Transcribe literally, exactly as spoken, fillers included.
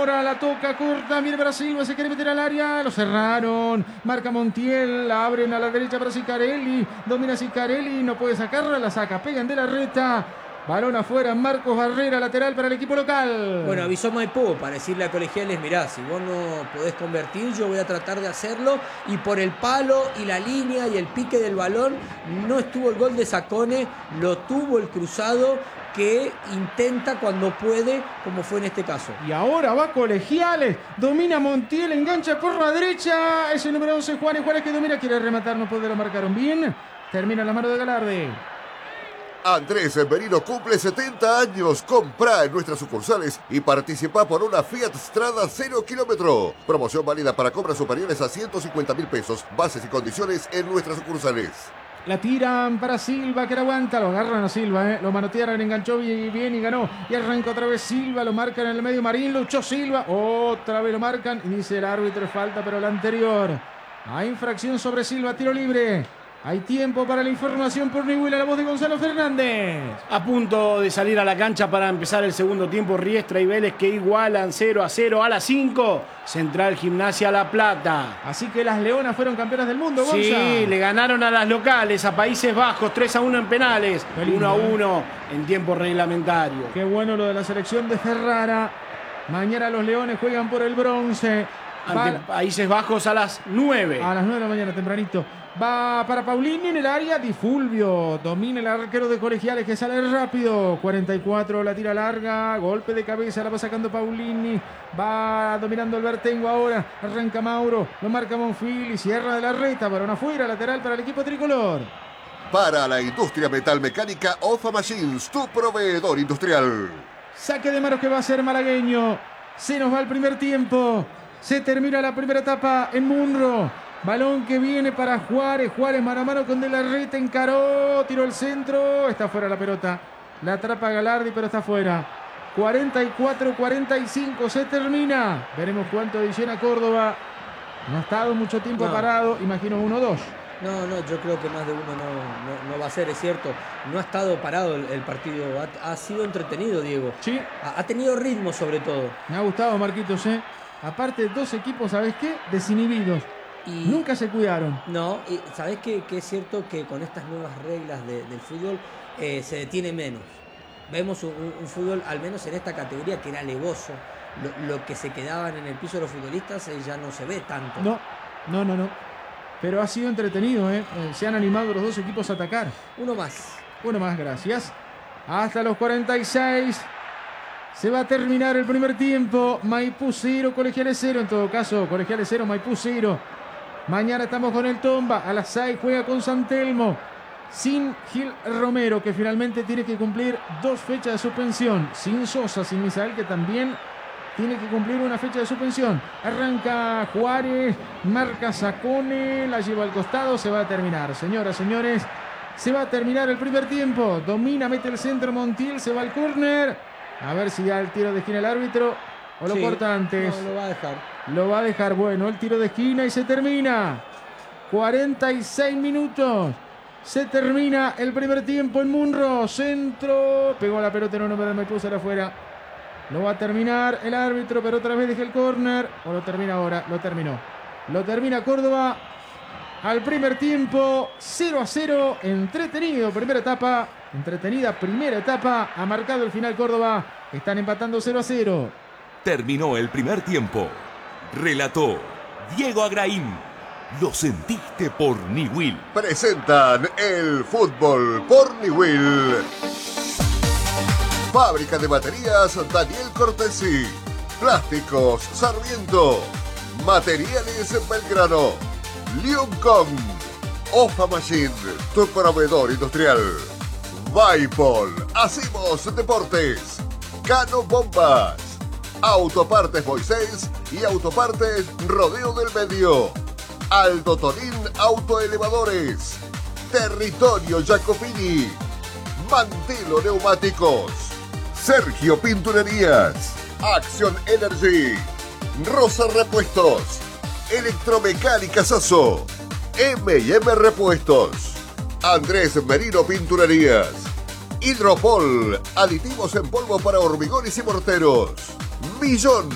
ahora la toca corta, viene para Silva, se quiere meter al área, lo cerraron, marca Montiel, la abren a la derecha para Sicarelli, domina Sicarelli, no puede sacarla, la saca, pegan de la reta. Balón afuera, Marcos Barrera, lateral para el equipo local. Bueno, avisó Maipú para decirle a Colegiales, mirá, si vos no podés convertir, yo voy a tratar de hacerlo. Y por el palo y la línea y el pique del balón, no estuvo el gol de Sacone, lo tuvo el cruzado que intenta cuando puede, como fue en este caso. Y ahora va Colegiales, domina Montiel, engancha por la derecha, es el número once, Juárez, Juárez que domina, quiere rematar, no puede, lo marcaron bien. Termina la mano de Galarde. Andrés Merino cumple setenta años. Comprá en nuestras sucursales y participa por una Fiat Strada cero kilómetro. Promoción válida para compras superiores a ciento cincuenta mil pesos. Bases y condiciones en nuestras sucursales. La tiran para Silva, que la aguanta. Lo agarran a Silva, ¿eh? Lo manotearon, enganchó bien, bien y ganó. Y arranca otra vez Silva, lo marcan en el medio. Marín, luchó Silva. Otra vez lo marcan. Y dice el árbitro, falta, pero la anterior. Hay infracción sobre Silva, tiro libre. Hay tiempo para la información por Newell, a la voz de Gonzalo Fernández. A punto de salir a la cancha para empezar el segundo tiempo, Riestra y Vélez que igualan cero a cero a las cinco. Central Gimnasia La Plata. Así que las Leonas fueron campeonas del mundo, Gonza. Sí, le ganaron a las locales, a Países Bajos, tres a uno en penales, uno a uno en tiempo reglamentario. Qué bueno lo de la selección de Ferrara. Mañana los Leones juegan por el bronce. Ante Países Bajos a las nueve. A las nueve de la mañana, tempranito. Va para Paulini en el área, Di Fulvio. Domina el arquero de Colegiales que sale rápido. cuarenta y cuatro, la tira larga. Golpe de cabeza, la va sacando Paulini. Va dominando el Bertengo ahora. Arranca Mauro, lo marca Monfil y cierra de la reta. Balón afuera, lateral para el equipo tricolor. Para la industria metalmecánica, Ofa Machines, tu proveedor industrial. Saque de manos que va a ser malagueño. Se nos va el primer tiempo. Se termina la primera etapa en Munro. Balón que viene para Juárez. Juárez mano a mano con De la Reta. Encaró. Tiró el centro. Está fuera la pelota. La atrapa Galardi, pero está fuera. cuarenta y cuatro cuarenta y cinco. Se termina. Veremos cuánto llena Córdoba. No ha estado mucho tiempo no. parado. Imagino uno dos. No, no, yo creo que más de uno no, no, no va a ser, es cierto. No ha estado parado el, el partido. Ha, ha sido entretenido, Diego. Sí. Ha, ha tenido ritmo, sobre todo. Me ha gustado, Marquitos, ¿eh? Aparte, dos equipos, ¿sabes qué? Desinhibidos. Y nunca se cuidaron. No, y ¿sabés qué? Que es cierto que con estas nuevas reglas de, del fútbol eh, se detiene menos. Vemos un, un fútbol, al menos en esta categoría, que era alevoso. Lo, lo que se quedaban en el piso los futbolistas eh, ya no se ve tanto. No, no, no, no. Pero ha sido entretenido, ¿eh? Se han animado los dos equipos a atacar. Uno más. Uno más, gracias. Hasta los cuarenta y seis. Se va a terminar el primer tiempo. Maipú cero, Colegiales cero. En todo caso, Colegiales cero, Maipú cero. Mañana estamos con el Tomba. A las seis juega con San Telmo. Sin Gil Romero, que finalmente tiene que cumplir dos fechas de suspensión. Sin Sosa, sin Misael, que también tiene que cumplir una fecha de suspensión. Arranca Juárez, marca Sacone, la lleva al costado, se va a terminar. Señoras, señores, se va a terminar el primer tiempo. Domina, mete el centro Montiel, se va al córner. A ver si da el tiro de esquina el árbitro o lo sí, corta antes. No, lo va a dejar. Lo va a dejar, bueno, el tiro de esquina y se termina. cuarenta y seis minutos. Se termina el primer tiempo en Munro. Centro, pegó la pelota en un número de Maipú, se la afuera. Lo va a terminar el árbitro, pero otra vez deja el córner. O lo termina ahora, lo terminó. Lo termina Córdoba al primer tiempo, cero a cero. Entretenido, primera etapa. Entretenida primera etapa. Ha marcado el final Córdoba. Están empatando cero a cero. Terminó el primer tiempo. Relató Diego Agraín. Lo sentiste por Newell. Presentan el fútbol por Newell. Fábrica de baterías Daniel Cortesi. Plásticos Sarmiento. Materiales Belgrano. Liuncom. Ofa Machine, tu proveedor industrial. Vaipol. Hacemos deportes. Cano Bombas. Autopartes Moisés y Autopartes Rodeo del Medio. Aldo Tonín Autoelevadores. Territorio Jacopini. Mantelo Neumáticos. Sergio Pinturerías. Action Energy. Rosa Repuestos. Electromecánica Sasso. eme y eme Repuestos. Andrés Merino Pinturerías. Hidropol. Aditivos en polvo para hormigones y morteros. Millón